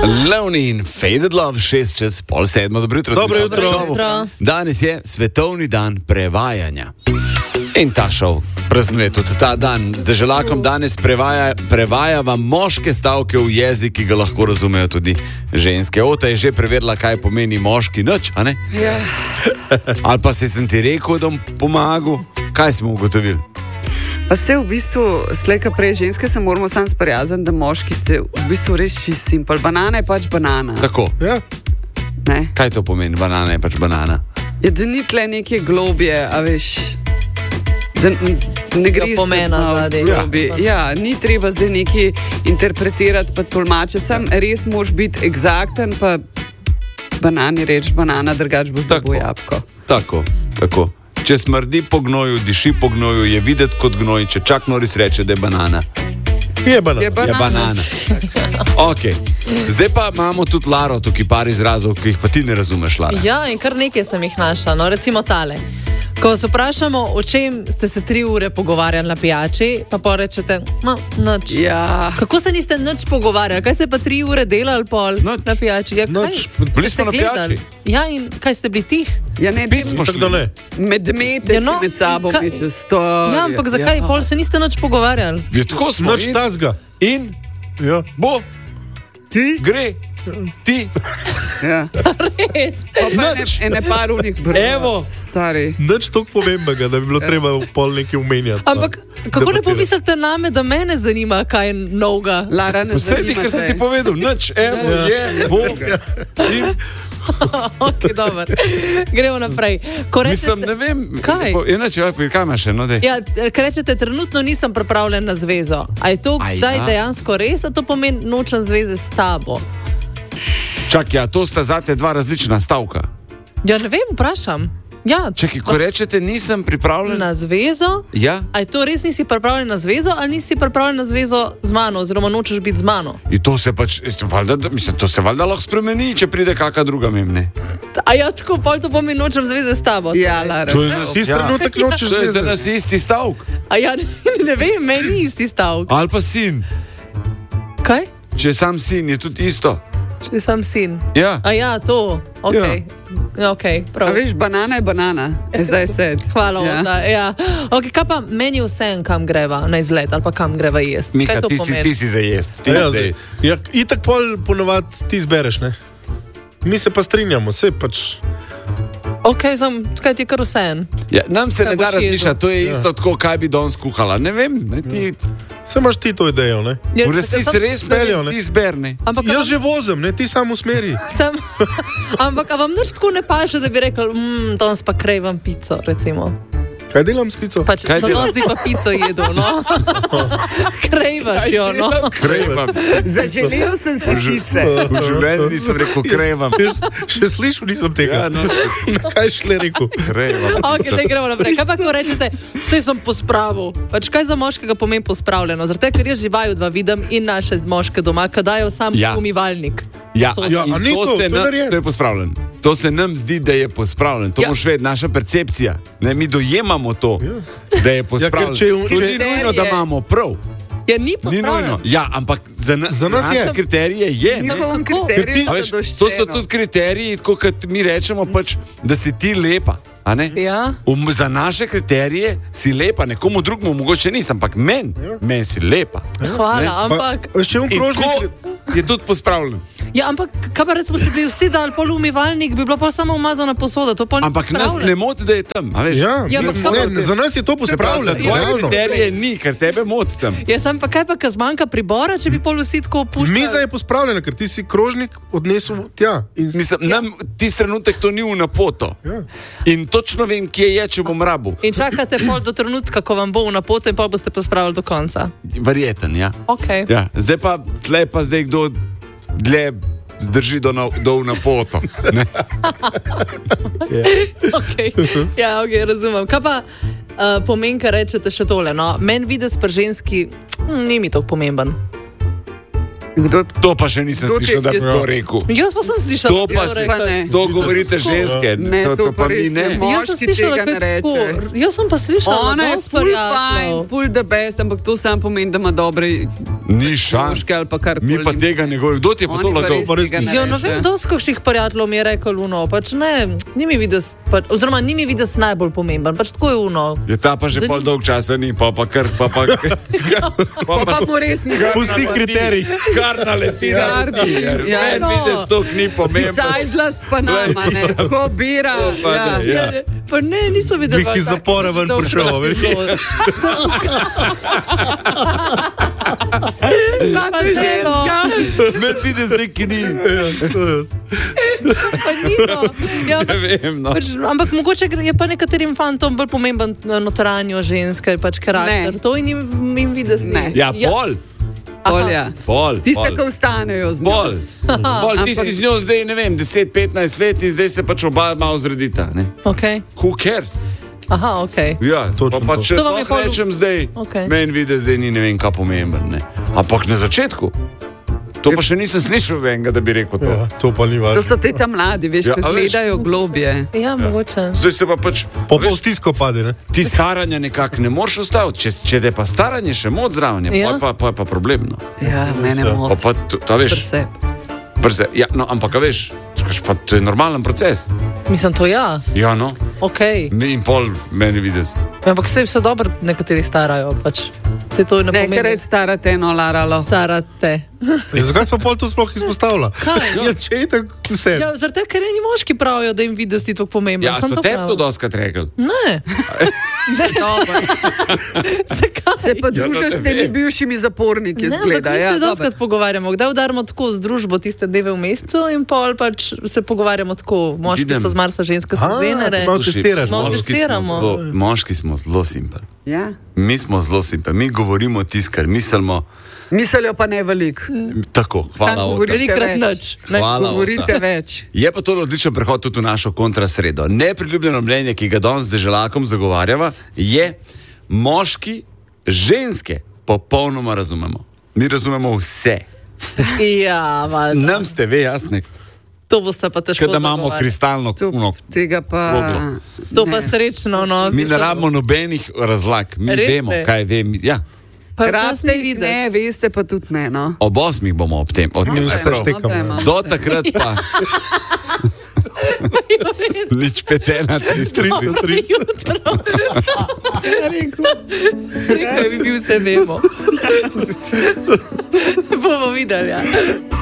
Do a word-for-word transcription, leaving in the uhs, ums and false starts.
Lonely in Faded Love, šest čez pol sedmo. Dobro jutro. Dobro jutro. Danes je svetovni dan prevajanja. In ta šov praznuje tudi ta dan. Z Deželakom danes prevaja, prevajava moške stavke v jezik, ki ga lahko razumejo tudi ženske. Ota je že preverila, kaj pomeni moški nič, a ne? Ja. Ali pa se sem ti rekel, da bom pomagal? Kaj smo ugotovili? Pa se v bistvu, slejka prej ženske se moramo sam sprijazniti, da moški ste v bistvu res čist simpel. Banana je pač banana. Tako. Ja. Ne? Kaj to pomeni? Banana je pač banana. Je, da ni tle neke globje, a veš, da n- ne gre Ja, pomena zadaj. Ja. ja, ni treba zdaj neki interpretirati pa tolmačiti, sam res moraš biti eksakten, pa banani reč banana, drugač boš dobil jabko. Tako, tako. Če smrdi po gnoju, diši po gnoju, je videti kot gnoj, če Chuck Norris reče, da je banana. Je banana. Je Je banana. banana. Ok. Zdaj pa imamo tudi Laro, tukaj par izrazov, ki jih pa ti ne razumeš, Lara. Ja, in kar nekaj sem jih našla. No, recimo tale. Ko se vprašamo, o čem ste se tri ure pogovarjali na pijači, pa pa rečete, no, nič. Ja. Kako se niste nič pogovarjali? Kaj ste pa tri ure delali pol Nič. na pijači? Ja, kaj? Nič. Bili Ste smo na gledali? pijači. Ja, in kaj ste bili tih? Ja, ne, Pit smo Tako da šli. ne. medmete Ja, si no, med sabo kaj- meče stor. Ja, ampak zakaj Ja. pol se niste nič pogovarjali? Je tako smo. Nič In, tazga. in Ja. bo, Ti? gre, ti. Ja. Res. Pa pa ene, Nič. ene par unih brov. Evo. Stari. Nič toliko pomembnega, da bi bilo treba v pol nekaj umenjati. Ampak kako ne debatirati. pomislite name, da mene zanima, kaj je novega? Lara, ne Vse zanima kar sem te. ti povedal, nič, evo, Ja. je, bo. In, Ok, dobro. Gremo naprej. Ko mislim, rečete, ne vem. Kaj? Inače, ja, kaj imaš še, no, dej. ja, ker rečete, trenutno nisem pripravljen na zvezo. A je to A kdaj ja? dejansko res, a to pomeni nočem zveze s tabo? Čakaj, ja, to sta zate dva različna stavka. Ja, ne vem, vprašam. Ja, Čakaj, ko rečete, nisem pripravljen. na zvezo. Ja, A je to res nisi pripravljen na zvezo, ali nisi pripravljen na zvezo z mano, oziroma nočeš biti z mano? in to se pač, valjda, mislim, to se valjda lahko spremeni, če pride kakšna druga mimne. A ja, tako pol to pomeni nočem zveze s tabo. Ja, Lara. To je za Tisti trenutek nočeš To je za zveze. nas isti stavek. A ja, ne, ne vem, meni ni isti stavek. Ali pa sin. Kaj? Če je sam sin, je tudi isto. Če sem sin. Ja. A ja, to. Ok. Ja. Okay, A prav. veš, banana je banana. Je zdaj sed. Hvala, Ja. ja. Ja. Okay, kaj pa meni vsem, kam greva na izlet ali pa kam greva jesti? Miha, Kaj to ti si, pomeni? ti si za jest. Ti Ja, zdaj. zdaj. Ja, itak pol ponovadi ti zbereš, ne? Mi se pa strinjamo, vse pač. Ok, sem, kaj ti je kar vsem. Ja, nam se Kaj ne da boš jedel? razmišljati, to je isto tako, kaj bi danes kuhala. Ne vem, ne, ti, Vse imaš ti to idejo, ne? Ja, v resnici sem- res speljejo, ne, ne. ti zberni. Ampak, a Jaz vam, že vozim, ne? Ti samo usmeri. sem, ampak a vam nič tako ne paše, da bi rekel, mmm, danes pa krejvam pico, recimo. Kaj delam s pico? Pač, Kaj da delaš? danes bi pa pico jedel, no. Krejvaš jo, no. Krevam. Zaželel sem si pice. V življenju nisem rekel krevam. Jaz še slišal nisem tega. Ja, no, Na kaj šle rekel? krevam. Ok, zdaj gremo naprej. Kaj pa, ko rečete, vse sem pospravil? Pač kaj za moškega pomeni pospravljeno? Zato, ker jaz živaju dva vidim in naše moške doma, ki dajo sam Ja. umivalnik. Ja, So- Ja, in a ni to, se to je nam, narejeno. to je pospravljen. To se nam zdi, da je pospravljen. To Ja. boš vedeti, naša percepcija. Ne, mi dojemamo to, da je pospravljen. če je- To če- ni nujno, da imamo prav. Ja, ni Ni pospravljeno. nujno. Ja, ampak za, na, Za nas naše je. kriterije je. ne. Njihovim Kako? Ker ti- kriterijem A veš, to so tudi kriteriji, tako kot mi rečemo, pač, da si ti lepa. a ne? Ja. Um, za naše kriterije si lepa, nekomu drugemu mogoče nisem, ampak meni, meni si lepa. Hvala, Ne? ampak. Pa, če v In krožnik. tako je tudi pospravljen. Ja, ampak kaj pa recimo, če bi vsi dali pol umivalnik, bi bila pa samo umazana posoda, to pa ni Ampak nas pospravljeno. ne moti, da je tam. a veš? Ja, Ja, ampak ne, kako- ne, za nas je to Se pravi, za pospravljeno. tvoje realno. kriterije ni, ker tebe moti tam. Ja, sem pa kaj pa, kaj zmanjka pribora, če bi pol vsi tako opuščali. Miza je pospravljena, ker ti si krožnik odnesel tja. In Mislim, nam tisti trenutek to ni v napoto. Ja. In točno vem, kje je, če bom rabil. In čakate pol do trenutka, ko vam bo v napoto in pa boste pospravili do konca. Verjeten, ja. Okay. ja. Zdaj pa, tle pa zdaj kdo dlje zdrži do, na, do v napoto. Ne? Okay. Ja, okay, razumem. Kaj pa uh, pomeni, kar rečete še tole? No? Meni videz pri ženski hm, ni mi tako pomemben. Kdo To pa še nisem Kdo slišal, te- da bi jaz- to rekel. Jaz pa sem slišala, To pa, da se, je pa rekel. ne. to govorite ženske, Ne, to, to to pa pa mi res ne. ne more. Jaz sem Moški slišala, tega da ne je tako. reče. Jaz sem pa slišala, Ona da je je full fine, full the best, ampak to sam pomeni, da ima dobre Ni šans. moški ali pa karkoli. Mi pa tega ne govorimo. Kdo ti je pa Oni to pa lagal? res Pa res tega ni. ne Ja, ne veš, vem, ja. dosti kakšnih prijateljev mi je rekel, Luno, pač ne, ni mi vides, pač, oziroma ni mi vides najbolj pomemben, pač tako je Uno. Je ta pa že Zdaj- pol dolg časa ni, pa pa kar, pa pa, pa, Pa mu res ni Pusti kriterij. kar naleti na Gardi, ljudi. ja. Meni No. vidiš, to ni pomembno. Cajzlast pa nama, ne. Ko bira. pa Ja. ne, ja. Pa ne, nisem videl. Bih iz zapora ven prišel, veš. Zato je ženska. Meni vidiš, neki ni. Pa ni to. Ja, Ne vem, no. pač, ampak mogoče gre- je pa nekaterim fantom bolj pomemben notranjo ženske, pač karakter. Ne. To in jim, jim vides Ne. Ja, pol, Pol, ja. pol. Tiste, pol. ki ostanejo z njo. Pol. Pol, ti Ampak- si z njo zdaj, ne vem, deset petnajst let in zdaj se pač oba malo zredita. Ne? Okay. Who cares? Aha, ok. Ja, Točno pa, pa to. če To vam je to pol- rečem zdaj, Okej. meni vidi, zdaj ni ne vem, kaj pomemben. Ne? Ampak na začetku, to pa še nisem slišal venga, da bi rekel to. Ja, to pa ni To važno. so te tam mladi, veš, Ja, ki a veš- gledajo globje. Ja, mogoče. Zdaj se pa pač, Po pol veš, stisko pade, ne? ti staranja nekako ne moreš ustaviti. Če, če te pa staranje še moč zraven, je Ja. pa, pa, pa, pa problem. No. Ja, mene Ja. Pa, moti. pa, to, to veš, Prse. prse, ja, no, ampak a veš, pa, to je normalen proces. Mislim, to ja. Ja, no, Ok. in pol meni vidiš. Ampak vse so dobro, nekateri starajo. Pač. Se to ne Ne, ker pomeni. reč stara te eno laralo. Starate. Ja, zakaj smo pol to sploh izpostavlja? Kaj? Ja, če je tako vse. Ja, zaradi tega, ker eni moški pravijo, da jim vidiš ti to pomembno. Ja, so tebi to doskrat rekli. Ne. Dobro. Zakaj? Se pa Ja, no, družiš te s temi vem. bivšimi zaporniki, Ne, ampak zgleda. mi Ja, se dobro. doskrat pogovarjamo, kdaj udarimo tako z družbo tiste dneve v mesecu in pol pač se pogovarjamo tako. Moški Videm. so z Marsa, ženske so A, z Venere. malo testiraš, Malo moški smo testiramo. zelo- Moški smo zelo simpel. Ja. Mi smo zelo simpel, mi govorimo tisto, kar mislimo. Mislijo pa ne veliko. Tako, hvala. Samo Ota. govorite Velikrat več. nič. Ne. Hvala. Govorite več. Je pa to odličen prehod tudi v našo kontrasredo. Nepriljubljeno mnenje, ki ga danes z deželakom zagovarjava, je moški, ženske popolnoma razumemo. Mi razumemo vse. Ja, valjda. Nam ste ve jasni, To boste pa težko da imamo zagovarjati. kristalno To, kuno. tega pa. kroglo. To pa ne. srečno, no. Mi ne mislim, rabimo nobenih razlag, mi Res vemo, ne. kaj vemo. Ja. pa včasih Raste ni jih videti. ne, veste pa tudi ne. No. Ob osmih bomo ob tem. Od Mi tem vse prav. štekamo. dajmo. Do takrat pa. Nič petena, tristo tristo. Jutro. Rekel bi bil vse vemo. Bomo videli. Ja.